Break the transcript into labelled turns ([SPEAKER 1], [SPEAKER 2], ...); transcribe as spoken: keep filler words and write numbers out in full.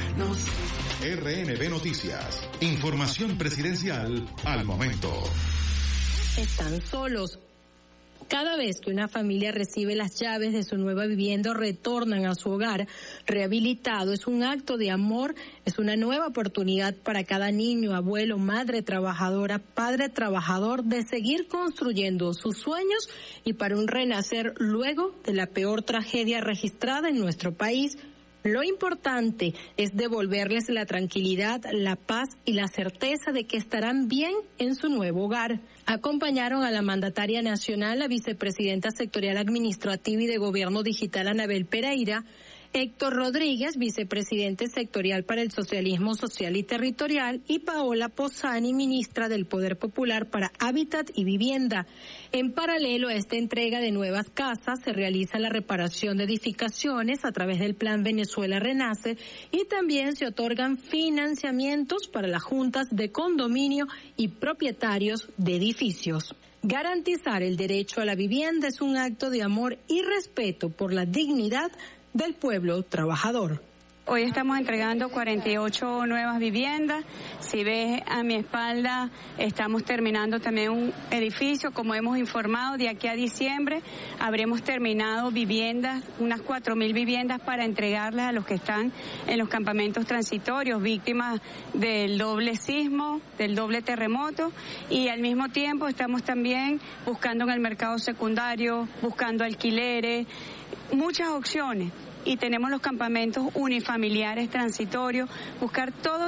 [SPEAKER 1] R N B Noticias. Información presidencial al momento.
[SPEAKER 2] Están solos. Cada vez que una familia recibe las llaves de su nueva vivienda o retornan a su hogar rehabilitado, es un acto de amor, es una nueva oportunidad para cada niño, abuelo, madre trabajadora, padre trabajador de seguir construyendo sus sueños y para un renacer luego de la peor tragedia registrada en nuestro país. Lo importante es devolverles la tranquilidad, la paz y la certeza de que estarán bien en su nuevo hogar. Acompañaron a la mandataria nacional, la vicepresidenta sectorial administrativa y de gobierno digital Anabel Pereira, Héctor Rodríguez, vicepresidente sectorial para el socialismo social y territorial, y Paola Posani, ministra del Poder Popular para Hábitat y Vivienda. En paralelo a esta entrega de nuevas casas, se realiza la reparación de edificaciones a través del Plan Venezuela Renace y también se otorgan financiamientos para las juntas de condominio y propietarios de edificios. Garantizar el derecho a la vivienda es un acto de amor y respeto por la dignidad del pueblo trabajador.
[SPEAKER 3] Hoy estamos entregando cuarenta y ocho nuevas viviendas. Si ves a mi espalda, estamos terminando también un edificio, como hemos informado, de aquí a diciembre habremos terminado viviendas, unas cuatro mil viviendas para entregarles a los que están en los campamentos transitorios, víctimas del doble sismo, del doble terremoto, y al mismo tiempo estamos también buscando en el mercado secundario, buscando alquileres, muchas opciones, y tenemos los campamentos unifamiliares transitorios, buscar todo